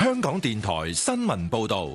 香港電台新聞報道。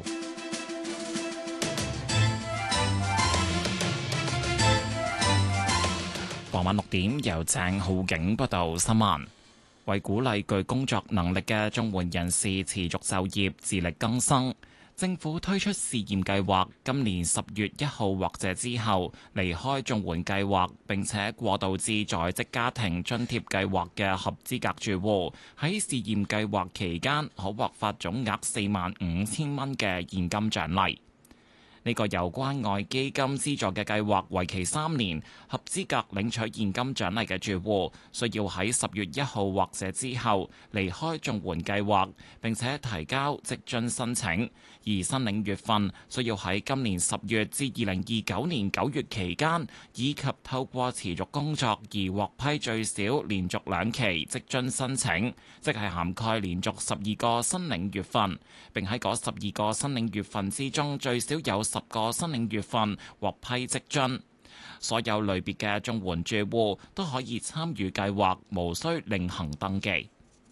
傍晚6點，由鄭浩景報道新聞。為鼓勵具工作能力嘅綜援人士持續就業、自力更生，政府推出試驗計劃，今年10月1號或者之後離開綜援計劃並且過渡至在職家庭津貼計劃嘅合資格住戶，喺試驗計劃期間可獲發總額45,000蚊嘅現金獎勵。呢個由關愛基金資助嘅計劃為期3年，合資格領取現金獎勵嘅住戶需要喺10月1號或者之後離開綜援計劃，並且提交職津申請，而申領月份需要喺今年10月至2029年9月期間，以及透過持續工作而獲批最少連續2期職津申請，即係涵蓋連續12個申領月份，並喺嗰12個申領月份之中最少有10個申領月份獲批職津。所有類別嘅綜援住戶都可以參與計劃，無需另行登記。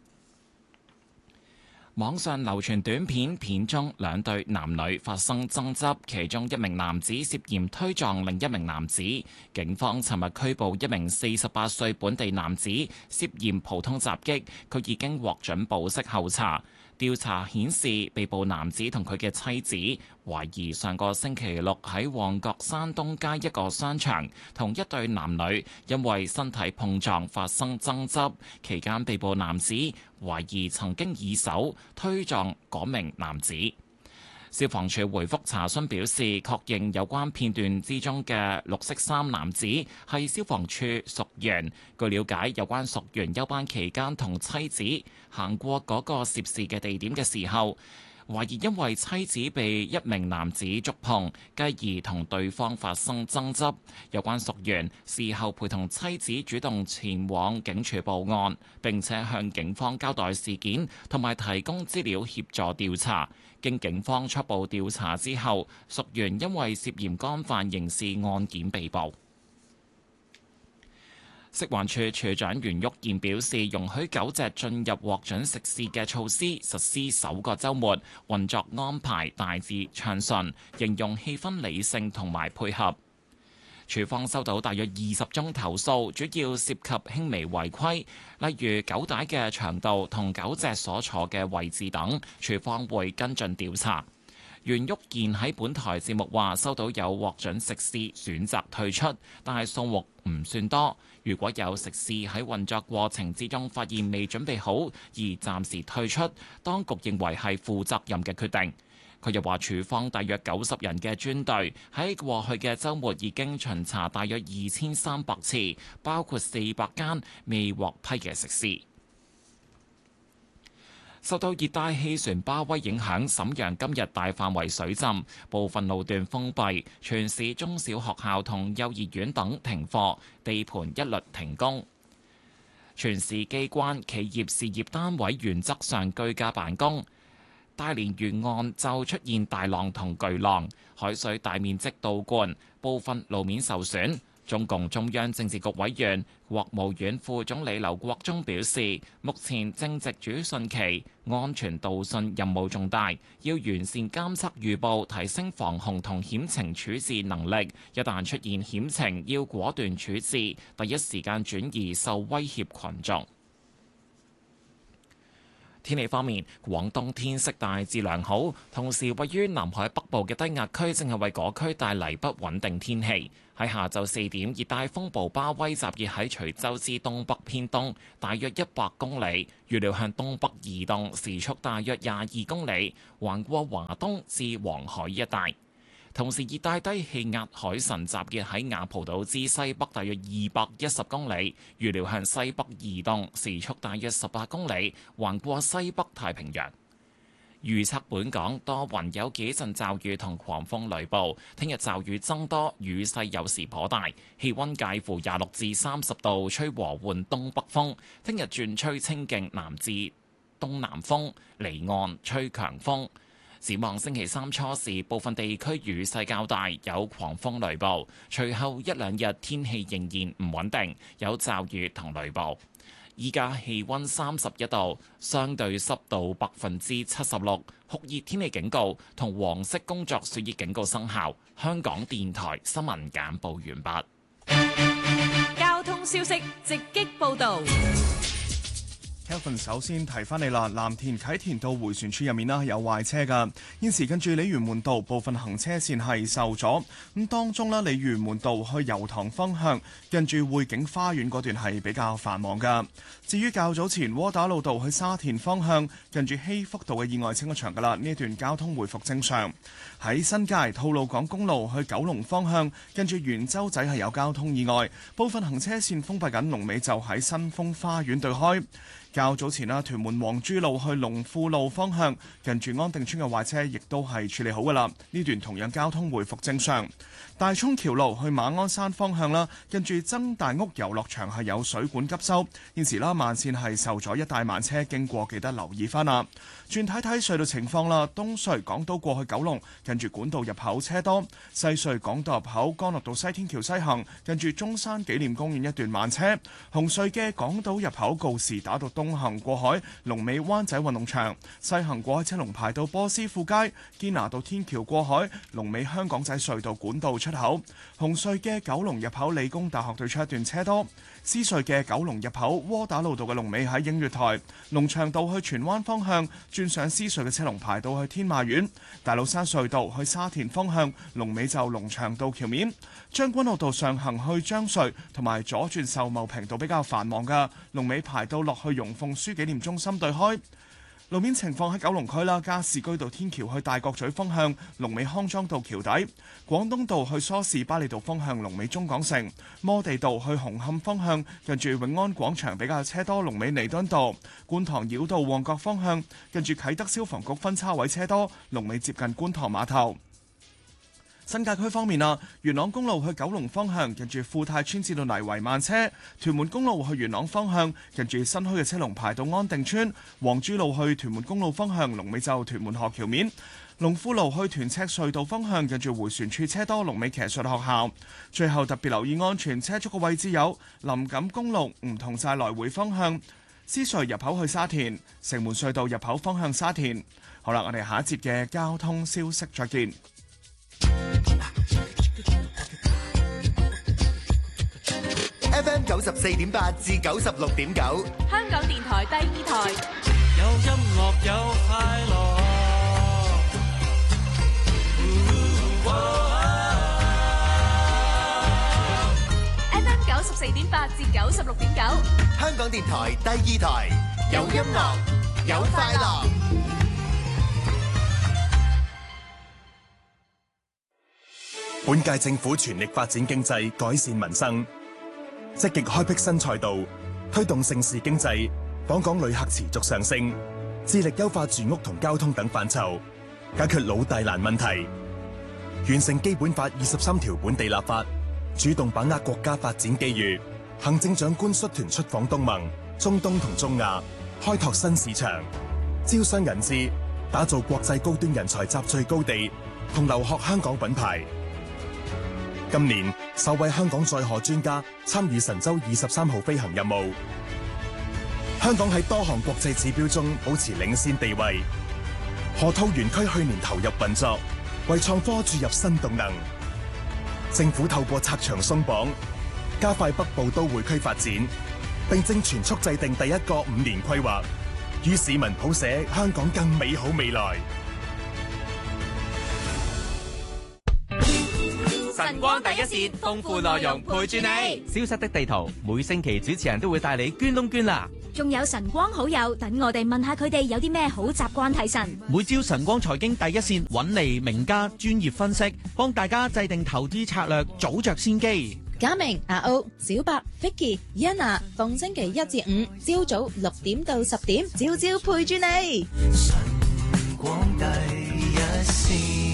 網上流傳短片，片中2對男女發生爭執，其中一名男子涉嫌推撞另一名男子。警方尋日拘捕一名48歲本地男子，涉嫌普通襲擊，佢已經獲准保釋候查。調查顯示，被捕男子同佢嘅妻子懷疑上個星期六喺旺角山東街一個商場同一對男女因為身體碰撞發生爭執，期間被捕男子懷疑曾經以手推撞嗰名男子。消防處回覆查詢表示，確認有關片段之中嘅綠色衫男子係消防處屬員。據了解，有關屬員休班期間同妻子行過嗰個涉事嘅地點嘅時候，懷疑因為妻子被一名男子觸碰，繼而同對方發生爭執。有關屬員事後陪同妻子主動前往警署報案，並且向警方交代事件，同埋提供資料協助調查。經警方初步調查之後，屬員因為涉嫌干犯刑事案件被捕。食環署署長袁旭健表示，容許狗隻進入獲准食肆嘅措施實施首個週末，運作安排大致暢順，形容氣氛理性同埋配合。署方收到大約20宗投訴，主要涉及輕微違規，例如狗帶嘅長度同狗隻所坐嘅位置等，署方會跟進調查。袁旭健喺本台節目話，收到有獲准食肆選擇退出，但係數目唔算多。如果有食肆喺運作過程之中發現未準備好而暫時退出，當局認為係負責任嘅決定。佢又話，署方大約90人嘅專隊喺過去嘅週末已經巡查大約2300次，包括400間未獲批嘅食肆。受到熱帶氣旋巴威影響，瀋陽今日大範圍水浸，部分路段封閉，全市中小學校同幼兒園等停課，地盤一律停工。全市機關、企業、事業單位原則上居家辦公。大連沿岸就出現大浪同巨浪，海水大面積倒灌，部分路面受損。中共中央政治局委員、國務院副總理劉國中表示，目前正值主汛期，安全導汛任務重大，要完善監測預報，提升防洪同險情處置能力。一旦出現險情，要果斷處置，第一時間轉移受威脅群眾。天氣方面，廣東天色大致良好，同時位於南海北部嘅低壓區正係為嗰區帶嚟不穩定天氣。喺下晝4點，熱帶風暴巴威集結喺徐州之東北偏東，大約100公里，預料向東北移動，時速大約22公里，橫過華東至黃海一帶。同時，熱帶低氣壓海神集結喺雅蒲島之西北大約210公里，預料向西北移動，時速大約18公里，橫過西北太平洋。預測本港多雲，有幾陣驟雨同狂風雷暴。聽日驟雨增多，雨勢有時頗大，氣溫介乎26至30度，吹和緩東北風。聽日轉吹清勁南至東南風，離岸吹強風。展望星期三初時，部分地區雨勢較大，有狂風雷暴。隨後一兩日天氣仍然唔穩定，有驟雨同雷暴。 依家氣溫31度，相對濕度76%，酷熱天氣警告同黃色工作暑熱警告生效。香港電台新聞簡報完畢。 交通消息直擊報道。 Kelvin 首先提翻你啦，藍田啟田道迴旋處入面啦有壞車㗎，現時近住鯉魚門道部分行車線係受阻，咁當中啦鯉魚門道去油塘方向近住匯景花園嗰段係比較繁忙㗎。至於較早前窩打老道去沙田方向近住禧福道嘅意外清咗場㗎啦，呢一段交通回復正常。喺新界吐露港公路去九龍方向近住元洲仔係有交通意外，部分行車線封閉緊，龍尾就喺新豐花園對開。較早前啦，屯門黃珠路去龍富路方向近住安定村嘅壞車亦都係處理好㗎啦，呢段同樣交通回復正常。大涌橋路去馬鞍山方向啦，近住曾大屋遊樂場係有水管急修，現時啦慢線係受阻，一帶慢車經過記得留意翻啦。轉睇睇隧道情況啦，東隧港島過去九龍近住管道入口車多，西隧港島入口干諾道西天橋西行近住中山紀念公園一段慢車，紅隧嘅港島入口告士打道東行過海龍尾灣仔運動場，西行過海車龍排到波斯富街，堅拿道天橋過海龍尾香港仔隧道管道出口，紅隧嘅九龍入口理工大學對出一段車多，獅隧嘅九龍入口窩打老道嘅龍尾喺映月台，龍翔道去荃灣方向轉上獅隧嘅車龍排到去天馬苑，大老山隧道去沙田方向龍尾就龍翔道橋面，將軍澳道上行去將隧同埋左轉秀茂坪道比較繁忙嘅龍尾排到落去容鳳書紀念中心對開。路面情況喺九龍區啦，加士居道天橋去大角咀方向龍尾康莊道橋底，廣東道去梳士巴利道方向龍尾中港城，摩地道去紅磡方向近住永安廣場比較車多，龍尾彌敦道，觀塘繞道旺角方向近住啟德消防局分叉位車多，龍尾接近觀塘碼頭。新界區方面啊，元朗公路去九龍方向近住富泰村至到泥圍慢車，屯門公路去元朗方向近住新墟嘅車龍排到安定村，黃珠路去屯門公路方向龍尾就屯門河橋面，龍富路去屯赤隧道方向近住迴旋處車多，龍尾騎術學校。最後特別留意安全車速嘅位置有林錦公路唔同晒來回方向，獅隧入口去沙田，城門隧道入口方向沙田。好啦，我哋下一節嘅交通消息再見。 FM 94.8至96.9， 香港電台第二台， 有音樂有快樂。 FM 94.8至96.9， 香港電台第二台，有音樂有快樂。 本屆政府全力發展經濟，改善民生，積極開闢新賽道，推動盛事經濟，訪港旅客持續上升，致力優化住屋同交通等範疇，解決老大難問題，完成基本法23條本地立法，主動把握國家發展機遇。行政長官率團出訪東盟、中東同中亞，開拓新市場，招商引資，打造國際高端人才集聚高地，同留學香港品牌。今年首位香港載荷專家參與神舟23號飛行任務，香港喺多項國際指標中保持領先地位。河套園區去年投入運作，為創科注入新動能。政府透過拆牆鬆綁，加快北部都會區發展，並正全速制定第一個5年規劃，與市民譜寫香港更美好未來。 晨光第一線，豐富內容陪住你。消失的地圖，每星期主持人都會帶你捐窿捐罅。 仲有晨光好友，等我哋問下佢哋有啲咩好習慣提神。 每朝晨光財經第一線揾嚟名家專業分析，幫大家制定投資策略，早着先機。 嘉明、阿歐、小白、Vicky、Yana， 逢星期一至五朝早6點到10點，朝朝陪住你。晨光第一線。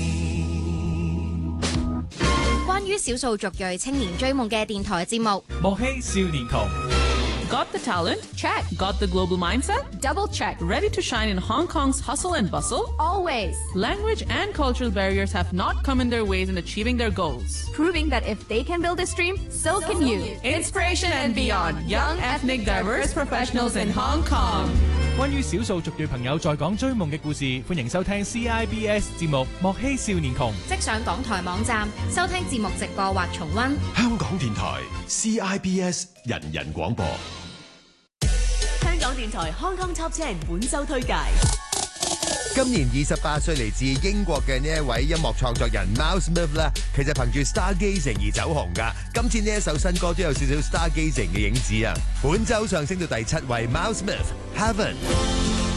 關於少數族裔青年追夢嘅電台節目， 莫欺少年窮。 Got the talent? Check. Got the global mindset? Double check. Ready to shine in Hong Kong's hustle and bustle? Always. Language and cultural barriers have not come in their ways in achieving their goals. Proving that if they can build a dream, so can you. Inspiration and beyond. Young, ethnic, diverse professionals in Hong Kong. 關於少數族裔朋友在港追夢嘅故事，歡迎收聽 CIBS 節目《莫欺少年窮》。 即上港台網站收聽節目直播或重溫。 香港電台 CIBS 人人廣播。 香港電台 Hong Kong Top 10本周推介。 今年28歲嚟自英國嘅呢一位音樂創作人 Miles Smith 咧，其實憑住 Stargazing 而走紅噶。今次呢一首新歌都有少少 Stargazing 嘅影子啊。本周上升到第7位 ，Miles Smith Heaven。